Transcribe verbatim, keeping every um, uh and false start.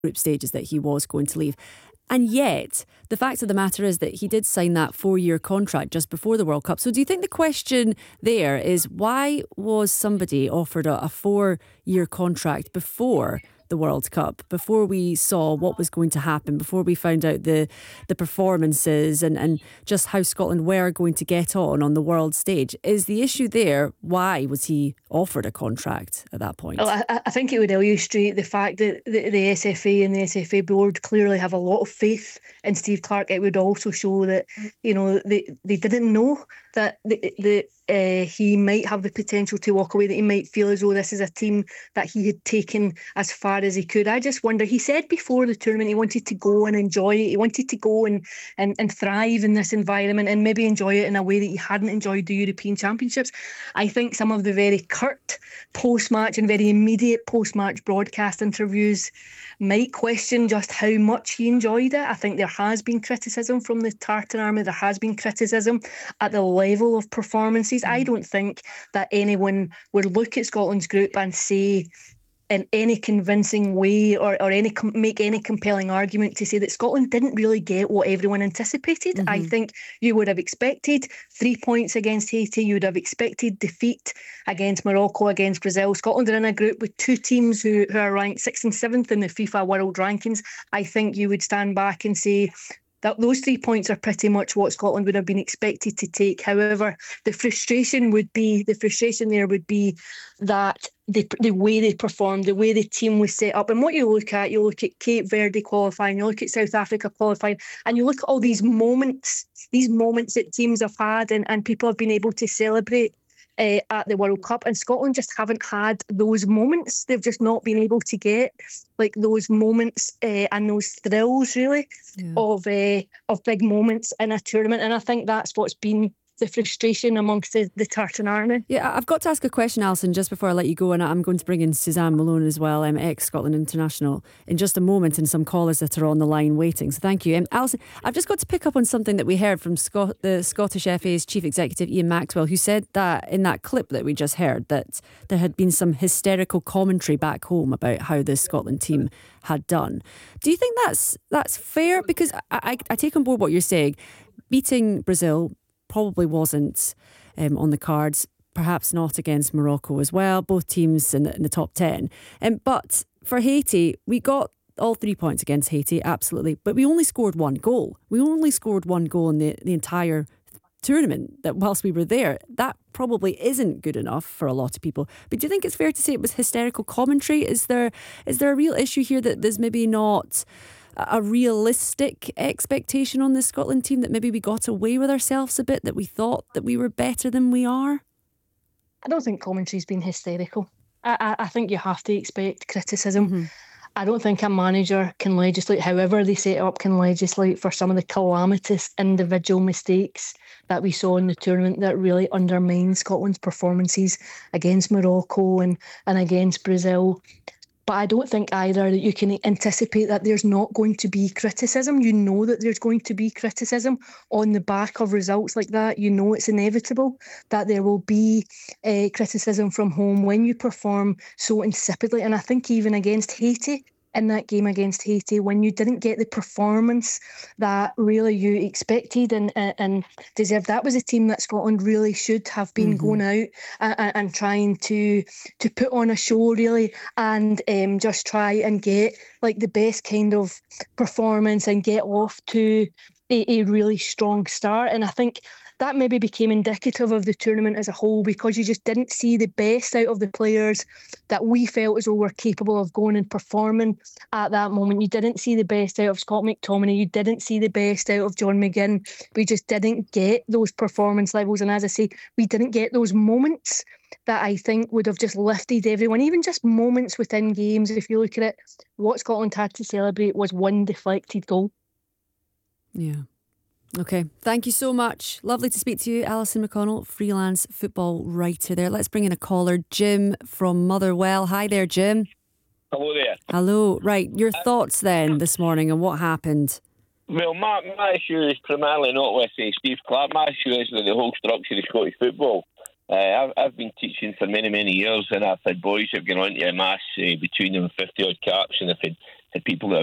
group stages that he was going to leave. And yet, the fact of the matter is that he did sign that four-year contract just before the World Cup. So do you think the question there is, why was somebody offered a, a four-year contract before the World Cup, before we saw what was going to happen, before we found out the the performances and, and just how Scotland were going to get on on the world stage? Is the issue there, why was he offered a contract at that point? Well, I, I think it would illustrate the fact that the, the S F A and the S F A board clearly have a lot of faith in Steve Clarke. It would also show that, you know, they, they didn't know that the, the Uh, he might have the potential to walk away, that he might feel as though this is a team that he had taken as far as he could. I just wonder, he said before the tournament he wanted to go and enjoy it, he wanted to go and, and, and thrive in this environment and maybe enjoy it in a way that he hadn't enjoyed the European Championships. I think some of the very curt post-match and very immediate post-match broadcast interviews might question just how much he enjoyed it. I think there has been criticism from the Tartan Army, there has been criticism at the level of performances. I don't think that anyone would look at Scotland's group and say in any convincing way or, or any make any compelling argument to say that Scotland didn't really get what everyone anticipated. Mm-hmm. I think you would have expected three points against Haiti, you would have expected defeat against Morocco, against Brazil. Scotland are in a group with two teams who, who are ranked sixth and seventh in the FIFA World Rankings. I think you would stand back and say that those three points are pretty much what Scotland would have been expected to take. However, the frustration would be, the frustration there would be that the, the way they performed, the way the team was set up. And what you look at, you look at Cape Verde qualifying, you look at South Africa qualifying, and you look at all these moments, these moments that teams have had and, and people have been able to celebrate Uh, at the World Cup, and Scotland just haven't had those moments. They've just not been able to get like those moments uh, and those thrills really yeah. of uh, of big moments in a tournament, and I think that's what's been the frustration amongst the, the Tartan Army. Yeah, I've got to ask a question, Alison, just before I let you go, and I'm going to bring in Suzanne Malone as well, um, ex-Scotland international, in just a moment, and some callers that are on the line waiting. So thank you. Um, Alison, I've just got to pick up on something that we heard from Scot- the Scottish F A's Chief Executive Ian Maxwell, who said that in that clip that we just heard, that there had been some hysterical commentary back home about how the Scotland team had done. Do you think that's that's fair? Because I, I, I take on board what you're saying. Beating Brazil probably wasn't um, on the cards, perhaps not against Morocco as well, both teams in the, in the top ten. Um, but for Haiti, we got all three points against Haiti, absolutely, but we only scored one goal. We only scored one goal in the, the entire tournament that whilst we were there. That probably isn't good enough for a lot of people. But do you think it's fair to say it was hysterical commentary? Is there is there a real issue here that there's maybe not a realistic expectation on this Scotland team, that maybe we got away with ourselves a bit, that we thought that we were better than we are? I don't think commentary's been hysterical. I, I, I think you have to expect criticism. Mm-hmm. I don't think a manager can legislate, however they set up, can legislate for some of the calamitous individual mistakes that we saw in the tournament that really undermined Scotland's performances against Morocco and, and against Brazil. But I don't think either that you can anticipate that there's not going to be criticism. You know that there's going to be criticism on the back of results like that. You know it's inevitable that there will be uh, criticism from home when you perform so insipidly. And I think even against Haiti, in that game against Haiti, when you didn't get the performance that really you expected and and deserved, that was a team that Scotland really should have been mm-hmm. going out and, and trying to to put on a show really, and um, just try and get like the best kind of performance and get off to a, a really strong start. And I think that maybe became indicative of the tournament as a whole, because you just didn't see the best out of the players that we felt as though were capable of going and performing at that moment. You didn't see the best out of Scott McTominay. You didn't see the best out of John McGinn. We just didn't get those performance levels. And as I say, we didn't get those moments that I think would have just lifted everyone, even just moments within games. If you look at it, what Scotland had to celebrate was one deflected goal. Yeah. Okay, thank you so much. Lovely to speak to you, Alison McConnell, freelance football writer there. Let's bring in a caller, Jim from Motherwell. Hi there, Jim. Hello there. Hello. Right, your thoughts then this morning and what happened? Well, my, my issue is primarily not with uh, Steve Clarke. My issue is with the whole structure of Scottish football. Uh, I've, I've been teaching for many, many years, and I've had boys who've gone on to a mass uh, between them fifty-odd caps, and they've had to people that